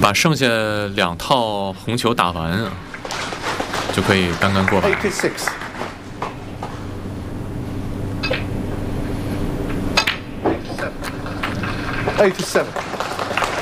把剩下2套红球打完啊，就可以干干过吧。 86. 87.